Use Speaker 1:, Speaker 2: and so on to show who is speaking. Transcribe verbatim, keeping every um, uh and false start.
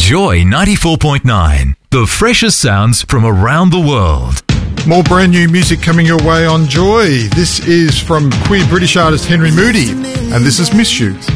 Speaker 1: Joy ninety-four point nine, the freshest sounds from around the world.
Speaker 2: More brand new music coming your way on Joy. This is from queer British artist Henry Moody, and this is Miss You.